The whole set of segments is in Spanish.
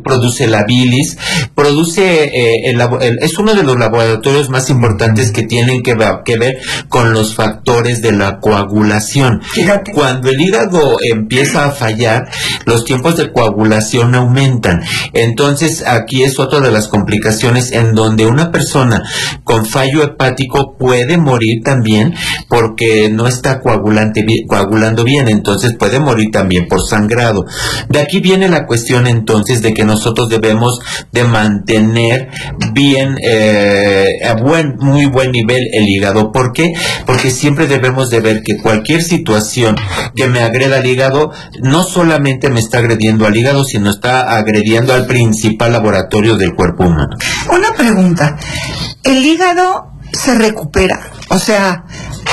produce la bilis, es uno de los laboratorios más importantes que tienen que ver con los factores de la coagulación. Fíjate. Cuando el hígado empieza a fallar, los tiempos de coagulación aumentan. Entonces, aquí es otra de las complicaciones en donde una persona con fallo hepático puede morir también porque no está coagulando bien, entonces puede morir también por sangrado. De aquí viene la cuestión entonces de que nosotros debemos de mantener bien, a muy buen nivel el hígado. ¿Por qué? Porque siempre debemos de ver que cualquier situación que me agreda al hígado, no solamente me está agrediendo al hígado, sino está agrediendo al principal laboratorio del cuerpo humano. Una pregunta, ¿el hígado se recupera? O sea,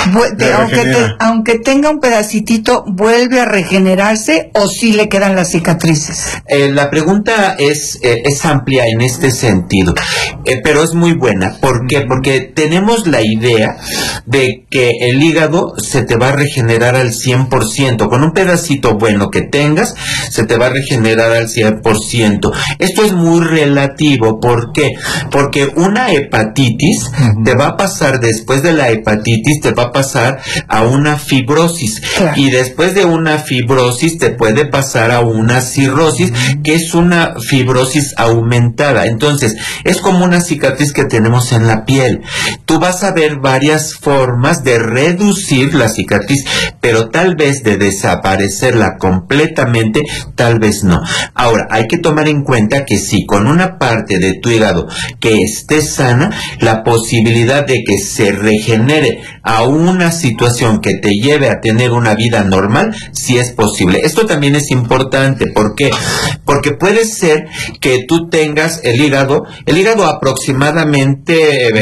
aunque tenga un pedacitito, ¿vuelve a regenerarse o sí le quedan las cicatrices? La pregunta es amplia en este sentido, pero es muy buena. ¿Por qué? Porque tenemos la idea de que el hígado se te va a regenerar al 100%. Con un pedacito bueno que tengas, se te va a regenerar al 100%. Esto es muy relativo. ¿Por qué? Porque una hepatitis te va a pasar, después de la hepatitis, te va a pasar a una fibrosis. Claro. Y después de una fibrosis te puede pasar a una cirrosis, que es una fibrosis aumentada. Entonces, es como una cicatriz que tenemos en la piel. Tú vas a ver varias formas de reducir la cicatriz, pero tal vez de desaparecerla completamente, tal vez no. Ahora, hay que tomar en cuenta que si con una parte de tu hígado que esté sana, la posibilidad de que se regenere a una situación que te lleve a tener una vida normal, sí es posible. Esto también es importante. ¿Por qué? Porque puede ser que tú tengas el hígado aproximadamente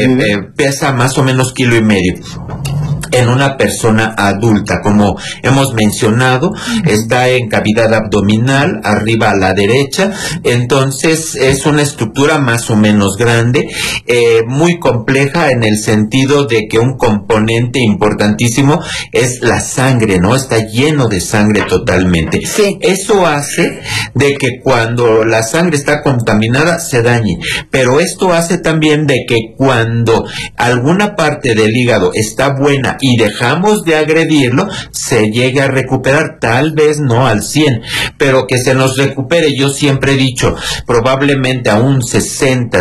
pesa más o menos 1,5 kilos. En una persona adulta, como hemos mencionado, está en cavidad abdominal, arriba a la derecha. Entonces es una estructura más o menos grande, muy compleja en el sentido de que un componente importantísimo es la sangre, ¿no? Está lleno de sangre totalmente. Sí. Eso hace de que cuando la sangre está contaminada se dañe, pero esto hace también de que cuando alguna parte del hígado está buena y dejamos de agredirlo, se llegue a recuperar, tal vez no al 100, pero que se nos recupere. Yo siempre he dicho, probablemente a un 60,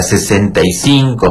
65,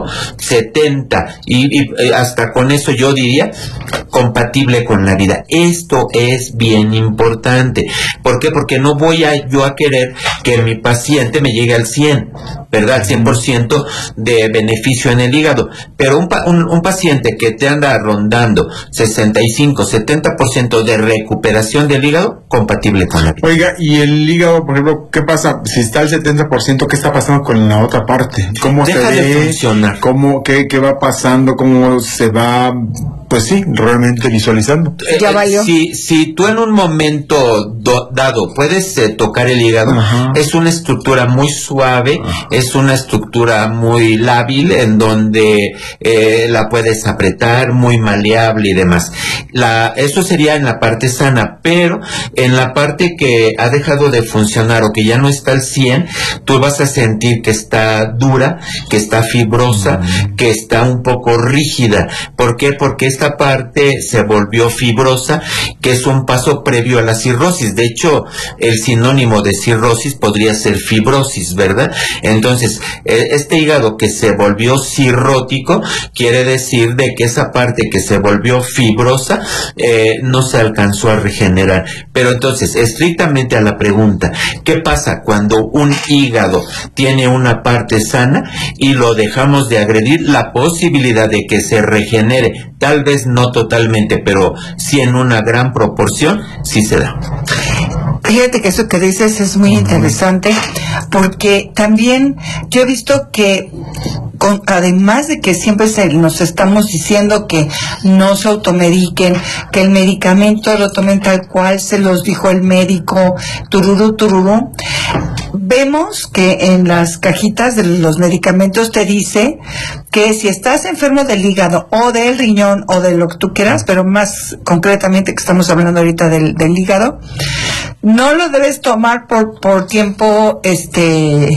70, y hasta con eso yo diría, compatible con la vida. Esto es bien importante. ¿Por qué? Porque no voy yo a querer que mi paciente me llegue al 100, ¿verdad? 100% de beneficio en el hígado. Pero un paciente que te anda rondando 65, 70% de recuperación del hígado, compatible con la vida. Oiga, y el hígado, por ejemplo, ¿qué pasa? Si está al 70%, ¿qué está pasando con la otra parte? ¿Cómo deja se ve? De funcionar. ¿Qué va pasando? ¿Cómo se va, pues sí, realmente visualizando? Ya valió. Si tú en un momento dado puedes tocar el hígado, es una estructura muy suave, es una estructura muy lábil, en donde la puedes apretar, muy maleable y demás. Eso sería en la parte sana, pero en la parte que ha dejado de funcionar o que ya no está al 100, tú vas a sentir que está dura, que está fibrosa, que está un poco rígida. ¿Por qué? Porque esta parte se volvió fibrosa, que es un paso previo a la cirrosis. De hecho, el sinónimo de cirrosis podría ser fibrosis, ¿verdad? Entonces, este hígado que se volvió cirrótico quiere decir de que esa parte que se volvió fibrosa no se alcanzó a regenerar. Pero entonces, estrictamente a la pregunta, ¿qué pasa cuando un hígado tiene una parte sana y lo dejamos de agredir? La posibilidad de que se regenere, tal vez no totalmente, pero sí en una gran proporción, sí se da. Fíjate que eso que dices es muy interesante, porque también yo he visto que además de que siempre nos estamos diciendo que no se automediquen, que el medicamento lo tomen tal cual se los dijo el médico, tururú, vemos que en las cajitas de los medicamentos te dice que si estás enfermo del hígado o del riñón o de lo que tú quieras, pero más concretamente que estamos hablando ahorita del hígado, no lo debes tomar por tiempo